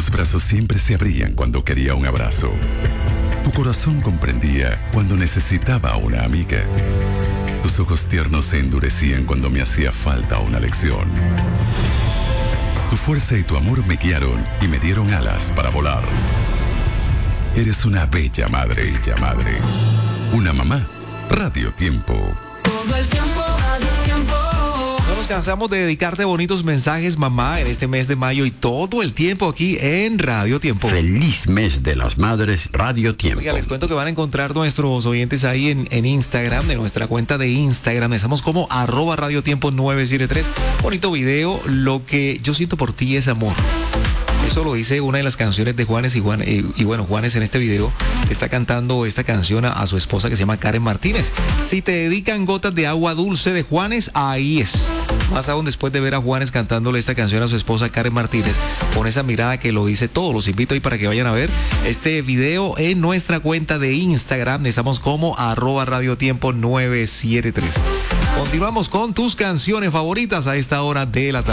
Tus brazos siempre se abrían cuando quería un abrazo. Tu corazón comprendía cuando necesitaba una amiga. Tus ojos tiernos se endurecían cuando me hacía falta una lección. Tu fuerza y tu amor me guiaron y me dieron alas para volar. Eres una bella madre, una mamá, Radio Tiempo. Todo el tiempo, Radio Tiempo. No nos cansamos de dedicarte bonitos mensajes, mamá, en este mes de mayo y todo el tiempo aquí en Radio Tiempo. Feliz mes de las madres, Radio Tiempo. Oiga, les cuento que van a encontrar nuestros oyentes ahí en Instagram, de nuestra cuenta de Instagram. Estamos como @radiotiempo973. Bonito video. Lo que yo siento por ti es amor. Eso lo dice una de las canciones de Juanes y bueno, Juanes en este video está cantando esta canción a su esposa que se llama Karen Martínez. Si te dedican gotas de agua dulce de Juanes, ahí es. Más aún después de ver a Juanes cantándole esta canción a su esposa Karen Martínez, con esa mirada que lo dice todo. Los invito ahí para que vayan a ver este video en nuestra cuenta de Instagram. Estamos como @radiotiempo973. Continuamos con tus canciones favoritas a esta hora de la tarde.